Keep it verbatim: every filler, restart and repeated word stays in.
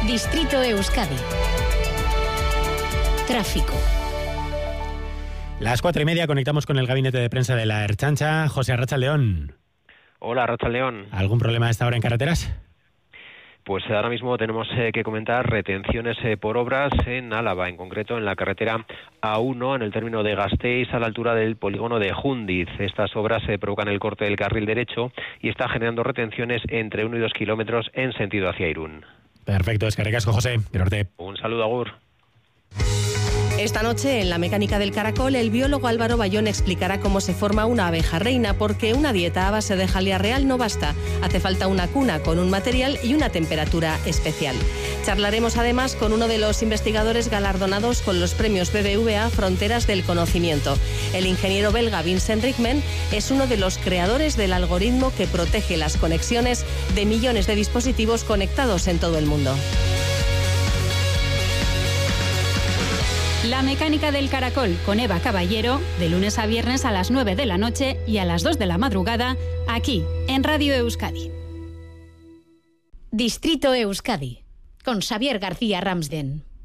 Distrito Euskadi. Tráfico. Las cuatro y media conectamos con el gabinete de prensa de la Ertzaintza. José Arratsaldeón. Hola, Arratsaldeón. ¿Algún problema a esta hora en carreteras? Pues ahora mismo tenemos eh, que comentar retenciones eh, por obras en Álava, en concreto en la carretera A uno, en el término de Gasteiz, a la altura del polígono de Jundiz. Estas obras eh, provocan el corte del carril derecho y está generando retenciones entre uno y dos kilómetros en sentido hacia Irún. Perfecto, eskerrik asko, José. Gerarte. Un saludo, agur. Esta noche, en La Mecánica del Caracol, el biólogo Álvaro Bayón explicará cómo se forma una abeja reina, porque una dieta a base de jalea real no basta. Hace falta una cuna con un material y una temperatura especial. Charlaremos además con uno de los investigadores galardonados con los premios B B V A Fronteras del Conocimiento. El ingeniero belga Vincent Rickman es uno de los creadores del algoritmo que protege las conexiones de millones de dispositivos conectados en todo el mundo. La Mecánica del Caracol con Eva Caballero, de lunes a viernes a las nueve de la noche y a las dos de la madrugada, aquí en Radio Euskadi. Distrito Euskadi, con Xavier García Ramsden.